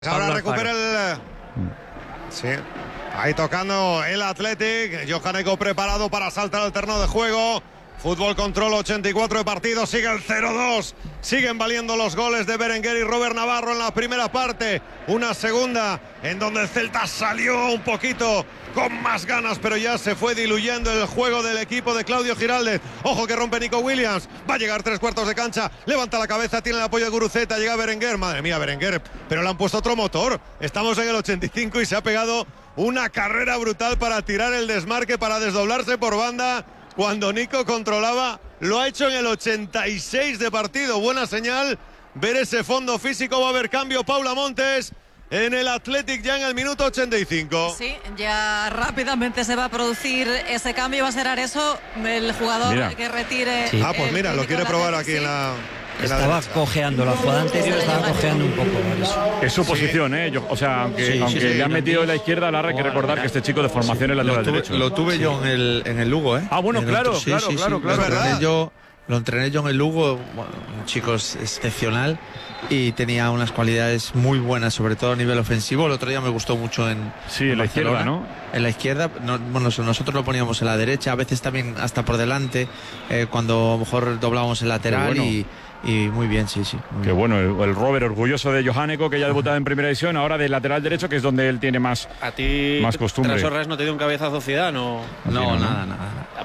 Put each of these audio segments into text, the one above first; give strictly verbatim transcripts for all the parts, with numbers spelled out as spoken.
Ahora recupera el... Sí. Ahí tocando el Athletic. Johanneco preparado para saltar al terreno de juego. Fútbol Control, ochenta y cuatro de partido. Sigue el cero dos. Siguen valiendo los goles de Berenguer y Robert Navarro en la primera parte. Una segunda en donde el Celta salió un poquito con más ganas, pero ya se fue diluyendo el juego del equipo de Claudio Giraldez. Ojo que rompe Nico Williams. Va a llegar tres cuartos de cancha. Levanta la cabeza, tiene el apoyo de Guruceta. Llega Berenguer. Madre mía, Berenguer. Pero le han puesto otro motor. Estamos en el ochenta y cinco y se ha pegado una carrera brutal para tirar el desmarque, para desdoblarse por banda. Cuando Nico controlaba, lo ha hecho en el ochenta y seis de partido. Buena señal ver ese fondo físico. Va a haber cambio. Paula Montes en el Athletic ya en el minuto ochenta y cinco. Sí, ya rápidamente se va a producir ese cambio. Va a ser Areso el jugador mira. que retire. Sí. Ah, pues mira, lo quiere probar aquí sí. en la... Estaba cojeando, la jugada anterior estaba cojeando un poco. Es su posición, ¿eh? Yo, o sea, aunque, sí, aunque sí, sí, le han metido en la izquierda, ahora hay que recordar que este chico de formación sí. es lateral lo tuve, derecho. Lo tuve yo en el, en el Lugo, ¿eh? Ah, bueno, en claro, sí, claro, sí, claro, sí, claro. Lo entrené, yo, lo entrené yo en el Lugo, bueno, un chico excepcional y tenía unas cualidades muy buenas, sobre todo a nivel ofensivo. El otro día me gustó mucho en Sí, en, en la Barcelona, izquierda, ¿no? En la izquierda, no, bueno, nosotros lo poníamos en la derecha, a veces también hasta por delante, eh, cuando a lo mejor doblábamos el lateral bueno. y... Y muy bien, sí, sí. Qué bien. Bueno, el, el Robert orgulloso de Johanneco, que ya ha debutado en primera división, ahora de lateral derecho, que es donde él tiene más, ¿A ti, más costumbre. Tras Horras no te dio un cabezazo Zidane o...? No, no, nada, nada.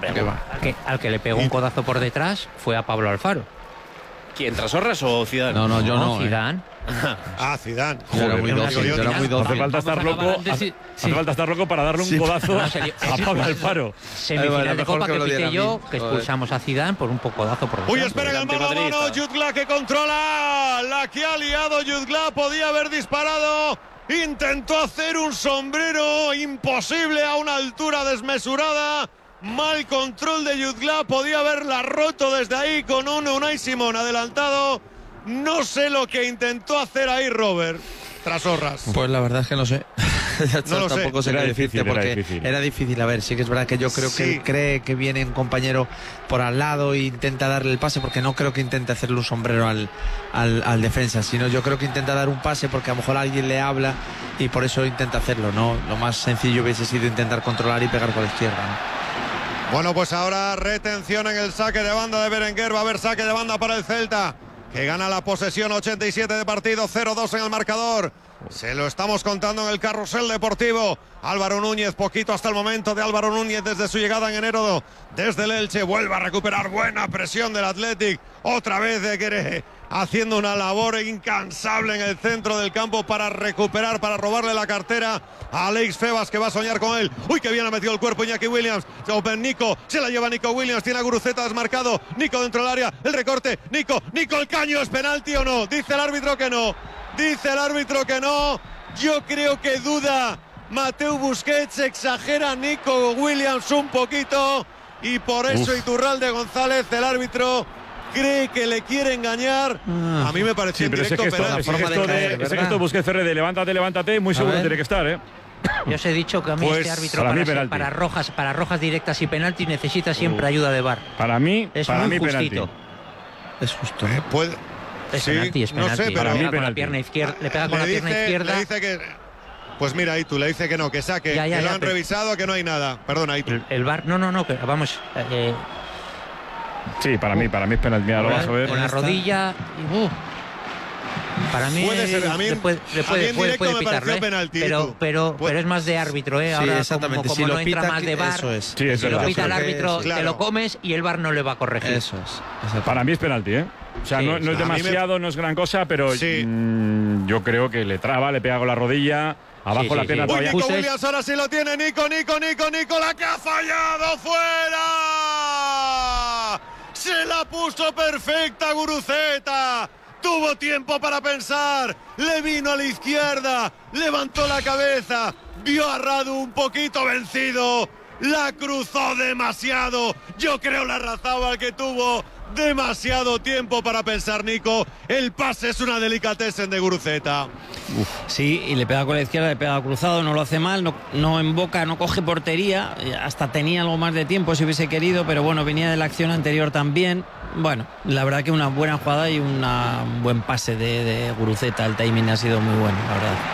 Al que, al que le pegó un codazo por detrás fue a Pablo Alfaro. ¿Quién, Tras Horras o Zidane? No, no, yo no. Zidane. Eh. Ah, Zidane. Yo era muy dócil, yo era muy dócil. Hace falta estar loco, hace, sí. hace falta estar loco para darle un sí. codazo no, a Pablo Alfaro. Semifinal de Copa que, que pité yo, que expulsamos a Zidane por un poco codazo por detrás. Uy, espera el mano a mano, Jutgla que controla. La que ha liado Jutgla, podía haber disparado. Intentó hacer un sombrero imposible a una altura desmesurada. Mal control de Jutgla, podía haberla roto desde ahí con un Unai Simón adelantado. No sé lo que intentó hacer ahí Robert Tras Horras. Pues la verdad es que no sé. no lo Tampoco sé. sé qué difícil, decirte porque era difícil. era difícil. A ver, sí que es verdad que yo creo sí. que él cree que viene un compañero por al lado e intenta darle el pase, porque no creo que intente hacerle un sombrero al, al, al defensa, sino yo creo que intenta dar un pase porque a lo mejor alguien le habla y por eso intenta hacerlo, ¿no? Lo más sencillo hubiese sido intentar controlar y pegar con la izquierda, ¿no? Bueno, pues ahora retención en el saque de banda de Berenguer. Va a haber saque de banda para el Celta, que gana la posesión, ochenta y siete de partido, cero dos en el marcador. Se lo estamos contando en el carrusel deportivo. Álvaro Núñez, poquito hasta el momento de Álvaro Núñez desde su llegada en enero desde el Elche. Vuelve a recuperar buena presión del Athletic. Otra vez de Guerre haciendo una labor incansable en el centro del campo para recuperar, para robarle la cartera a Alex Febas, que va a soñar con él. Uy, que bien ha metido el cuerpo Iñaki Williams. Nico, se la lleva Nico Williams, tiene a Guruceta desmarcado. Nico dentro del área, el recorte. Nico, Nico, el caño, ¿es penalti o no? Dice el árbitro que no. Dice el árbitro que no. Yo creo que duda Mateu Busquets, exagera Nico Williams un poquito y por eso Uf. Iturralde González, el árbitro, cree que le quiere engañar. Ah. A mí me pareció sí, pero en directo ese gesto, ese gesto de, de, ese gesto de Busquets Ferre de levántate, levántate, muy seguro tiene que estar, ¿eh? Yo os he dicho que a mí pues, este árbitro para, para, mí para rojas para rojas directas y penalti necesita siempre uh. ayuda de V A R. Para mí, es para muy mí justito. penalti. Es justo. Eh, puede... Es sí, penalti, es penalti. No sé, pero para mí penalti. Con la pierna izquierda, le pega con le la dice, pierna izquierda. Le dice que, pues mira, ahí tú le dice que no, que saque, ya, ya, que ya, lo han pero... revisado, que no hay nada. Perdona, ahí tú. El, el V A R, no, no, no, pero vamos. Eh, sí, para uh, mí, para mí es penalti. Mira, lo vas a ver. Con la rodilla. Y, uh, para mí, puede ser, a mí, le puede, le puede, a mí puede, puede me pitarlo, ¿eh? penalti, pero, pero, pero es más de árbitro, ¿eh? Ahora, sí, exactamente. como, como si no lo entra pita, más de V A R, eso es. Sí, es si verdad, lo pita el árbitro, sí, te lo comes y el V A R no le va a corregir. Eso es. Para mí es penalti, ¿eh? O sea, sí, no, no es demasiado, me... no es gran cosa, pero sí. mmm, yo creo que le traba, le pega con la rodilla. Abajo sí, sí, la pierna sí. todavía. Uy, Nico Williams ahora sí lo tiene. Nico, Nico, Nico, Nico, la que ha fallado fuera. Se la puso perfecta Guruceta. Tuvo tiempo para pensar. Le vino a la izquierda. Levantó la cabeza. Vio a Radu un poquito vencido. La cruzó demasiado. Yo creo la Razabal que tuvo demasiado tiempo para pensar, Nico. El pase es una delicatessen de Guruceta. Uf. Sí, y le pega con la izquierda, le pega cruzado, no lo hace mal, no, no emboca, no coge portería, hasta tenía algo más de tiempo si hubiese querido, pero bueno, venía de la acción anterior también. Bueno, la verdad que una buena jugada y una, un buen pase de, de Guruceta, el timing ha sido muy bueno, la verdad.